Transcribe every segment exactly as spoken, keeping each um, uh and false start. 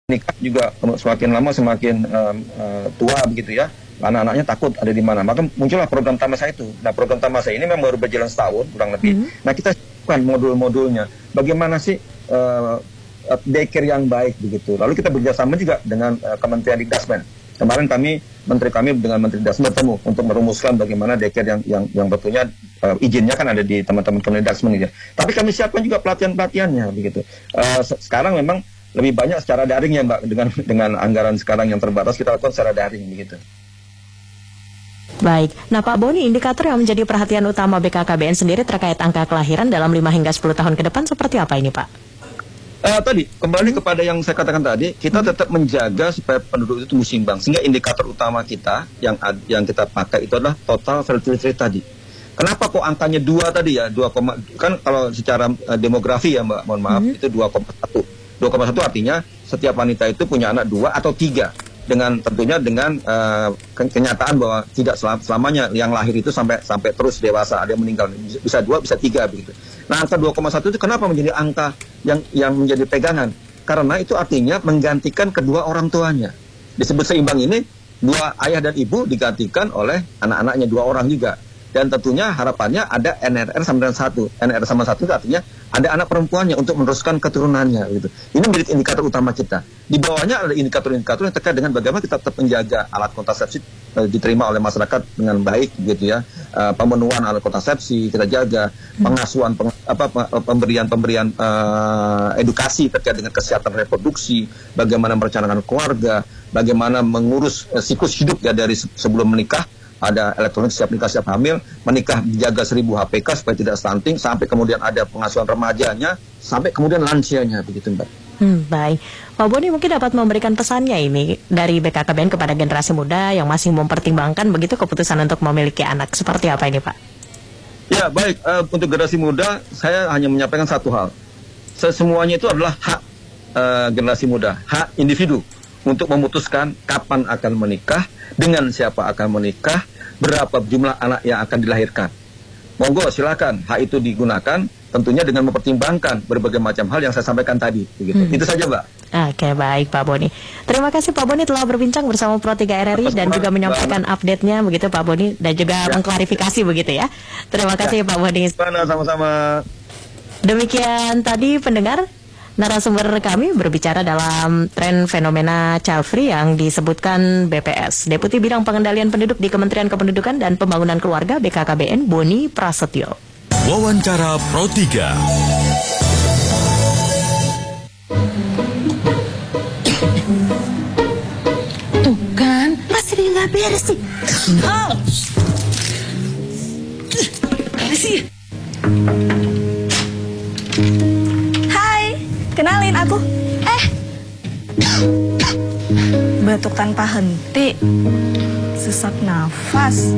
nikah juga semakin lama semakin um, uh, tua begitu ya, anak-anaknya takut ada di mana, maka muncullah program Tamasa itu. Nah, program Tamasa ini memang baru berjalan setahun kurang lebih. Hmm. Nah, kita siapkan modul-modulnya, bagaimana sih uh, daycare yang baik begitu. Lalu kita bekerjasama juga dengan uh, Kementerian Dikdasmen. Kemarin kami, menteri kami dengan Menteri Dikdasmen bertemu untuk merumuskan bagaimana daycare yang yang yang betulnya uh, izinnya kan ada di teman-teman Kementerian Dikdasmen gitu. Tapi kami siapkan juga pelatihan-pelatihannya begitu. Uh, sekarang memang lebih banyak secara daring ya Mbak, dengan dengan anggaran sekarang yang terbatas kita lakukan secara daring begitu. Baik, nah Pak Boni, indikator yang menjadi perhatian utama B K K B N sendiri terkait angka kelahiran dalam lima hingga sepuluh tahun ke depan seperti apa ini Pak? Uh, tadi, kembali kepada yang saya katakan tadi, kita tetap menjaga supaya penduduk itu tumbuh seimbang, sehingga indikator utama kita yang yang kita pakai itu adalah total fertility rate tadi. Kenapa kok angkanya dua tadi ya, dua, kan kalau secara uh, demografi ya Mbak, mohon maaf, hmm. itu dua koma satu. dua koma satu artinya setiap wanita itu punya anak dua atau tiga, dengan tentunya dengan uh, kenyataan bahwa tidak selam, selamanya yang lahir itu sampai sampai terus dewasa, ada yang meninggal, bisa dua bisa tiga begitu. Nah, angka dua koma satu itu kenapa menjadi angka yang yang menjadi pegangan? Karena itu artinya menggantikan kedua orang tuanya. Disebut seimbang ini, dua ayah dan ibu digantikan oleh anak-anaknya dua orang juga. Dan tentunya harapannya ada N R R sama dengan satu. N R R sama satu itu artinya ada anak perempuannya untuk meneruskan keturunannya gitu. Ini menjadi indikator utama kita. Di bawahnya ada indikator-indikator yang terkait dengan bagaimana kita tetap menjaga alat kontrasepsi uh, diterima oleh masyarakat dengan baik gitu ya. Uh, pemenuhan alat kontrasepsi kita jaga, hmm. pengasuhan peng, apa pemberian-pemberian uh, edukasi terkait dengan kesehatan reproduksi, bagaimana merencanakan keluarga, bagaimana mengurus uh, siklus hidup ya dari sebelum menikah. Ada elektronik siap nikah siap hamil, menikah dijaga seribu H P K supaya tidak stunting, sampai kemudian ada pengasuhan remajanya, sampai kemudian lansianya begitu Mbak. Hmm, baik, Pak Boni mungkin dapat memberikan pesannya ini dari B K K B N kepada generasi muda yang masih mempertimbangkan begitu keputusan untuk memiliki anak, seperti apa ini Pak? Ya baik, uh, untuk generasi muda saya hanya menyampaikan satu hal, semuanya itu adalah hak uh, generasi muda, hak individu untuk memutuskan kapan akan menikah, dengan siapa akan menikah, berapa jumlah anak yang akan dilahirkan. Monggo silakan, hak itu digunakan tentunya dengan mempertimbangkan berbagai macam hal yang saya sampaikan tadi. Begitu. Hmm. Itu saja Mbak. Oke, baik Pak Boni. Terima kasih Pak Boni telah berbincang bersama Pro tiga R R I dan juga menyampaikan update-nya begitu Pak Boni, dan juga ya. mengklarifikasi begitu ya. Terima kasih ya. Pak Boni. Sama-sama. Demikian tadi pendengar, narasumber kami berbicara dalam tren fenomena child free yang disebutkan B P S. Deputi Bidang Pengendalian Penduduk di Kementerian Kependudukan dan Pembangunan Keluarga B K K B N, Boni Prasetyo. Wawancara Pro tiga. Tuh kan, pasti dia nggak beres sih. Oh. Beres sih. Kenalin aku. Eh. Batuk tanpa henti. Sesak nafas.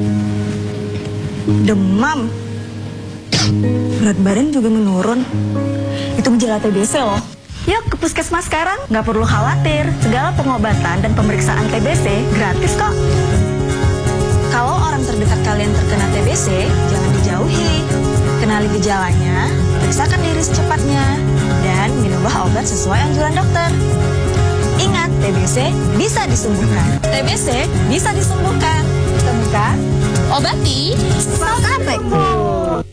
Demam. Berat badan juga menurun. Itu gejala T B C loh. Yuk ke puskesmas sekarang. Nggak perlu khawatir. Segala pengobatan dan pemeriksaan T B C gratis kok. Kalau orang terdekat kalian terkena T B C, jangan dijauhi. Kenali gejalanya, periksakan diri secepatnya, dan minumlah obat sesuai anjuran dokter. Ingat, T B C bisa disembuhkan. T B C bisa disembuhkan. Temukan, obati, stop sampai.